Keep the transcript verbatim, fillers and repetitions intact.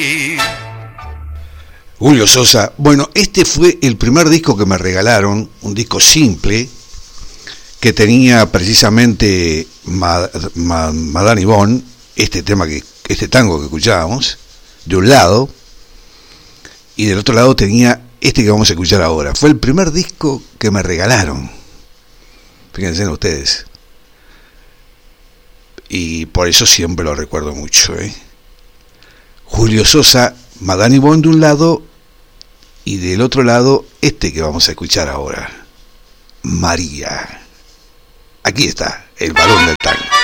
Julio Sosa. Bueno, este fue el primer disco que me regalaron, un disco simple, que tenía precisamente Madame Yvonne, este tema que, este tango que escuchábamos, de un lado, y del otro lado tenía este que vamos a escuchar ahora. Fue el primer disco que me regalaron. Fíjense en ustedes. Y por eso siempre lo recuerdo mucho, ¿eh? Julio Sosa, Madame Yvonne de un lado, y del otro lado, este que vamos a escuchar ahora, María. Aquí está, el varón del tango.